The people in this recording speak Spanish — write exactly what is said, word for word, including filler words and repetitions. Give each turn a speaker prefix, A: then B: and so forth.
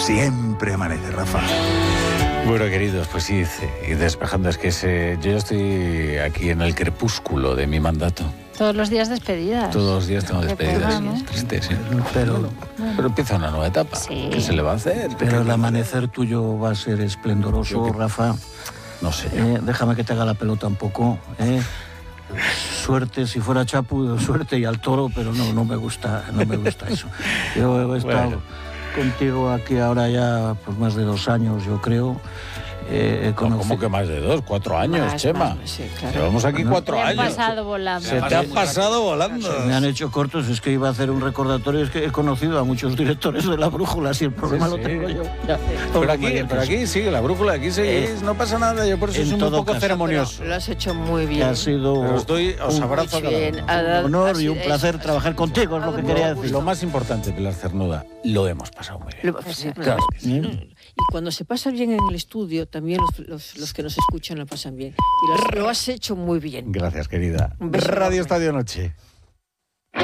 A: siempre amanece, Rafa.
B: Bueno, queridos, pues sí, y despejando, es que ese, yo ya estoy aquí en el crepúsculo de mi mandato.
C: Todos los días despedidas.
B: Todos los días tengo despedidas.
C: ¿no?
B: Es triste, sí.
D: Pero,
B: Bueno, pero empieza una nueva etapa.
C: Sí.
B: ¿Qué se le va a hacer?
D: pero el amanecer tuyo va a ser esplendoroso, Rafa.
B: No sé.
D: Eh, déjame que te haga la pelota un poco. ¿eh? Suerte, si fuera Chapu, suerte y al toro, pero no, no me gusta, no me gusta eso. Yo he estado
B: Bueno.
D: contigo aquí ahora ya por más de dos años, yo creo. Eh, he
B: ¿Cómo
D: conocido-
B: que más de dos? Cuatro años,
C: Más,
B: Chema.
C: más, sí, claro.
B: Llevamos aquí
D: No.
B: cuatro
C: Me han
B: años.
C: pasado volando.
B: Se te ha pasado volando.
D: Me han hecho cortos, es que iba a hacer un recordatorio, es que he conocido a muchos directores de la brújula, si el problema
B: Sí,
D: lo
B: sí.
D: tengo yo. Ya.
B: Pero aquí, pero aquí sigue la brújula, aquí seguís,
D: Eh,
B: no pasa nada, yo por eso
D: en
B: soy un
D: todo
B: poco
D: caso.
B: ceremonioso.
E: Lo has hecho muy bien.
D: Ha sido
B: Pero os doy, os
D: un
B: abrazo a cada
E: bien.
B: uno.
E: Ha dado-
D: honor
E: ha
D: y
E: sido-
D: un placer
E: es-
D: trabajar contigo, es lo que
E: Lo-
D: quería
E: lo-
D: decir.
B: Lo más importante, Pilar Cernuda, lo hemos pasado muy bien.
E: Lo- sí,
B: Claro que sí.
D: ¿Eh?
E: Y cuando se pasa bien en el estudio, también los, los, los que nos escuchan lo pasan bien. Y lo, lo has hecho muy bien.
B: Gracias, querida.
E: Un beso
B: Radio
E: enorme.
B: Estadio Noche.